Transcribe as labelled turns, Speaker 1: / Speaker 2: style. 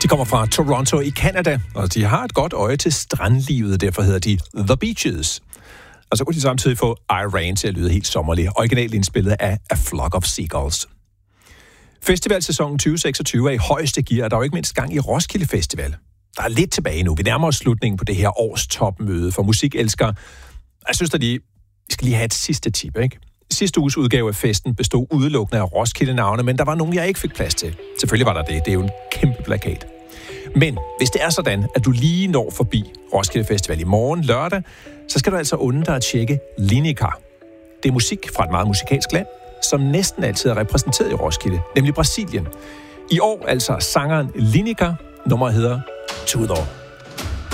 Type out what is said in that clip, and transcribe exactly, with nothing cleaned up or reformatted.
Speaker 1: De kommer fra Toronto i Canada, og de har et godt øje til strandlivet, derfor hedder de The Beaches. Og så kunne de samtidig få I Rain til at lyde helt sommerlig, originalt indspillet af A Flock of Seagulls. Festivalsæsonen tyve seksogtyve er i højeste gear, og der er jo ikke mindst gang i Roskilde Festival. Der er lidt tilbage nu. Vi nærmer os slutningen på det her års topmøde for musikelskere. Jeg synes, at de skal lige have et sidste tip, ikke? Sidste uges udgave af festen bestod udelukkende af Roskilde-navne, men der var nogle, jeg ikke fik plads til. Selvfølgelig var der det. Det er jo en kæmpe plakat. Men hvis det er sådan, at du lige når forbi Roskilde Festival i morgen lørdag, så skal du altså unde dig at tjekke Lineker. Det er musik fra et meget musikalsk land, som næsten altid er repræsenteret i Roskilde, nemlig Brasilien. I år altså sangeren Lineker. Nummeret hedder Tudor.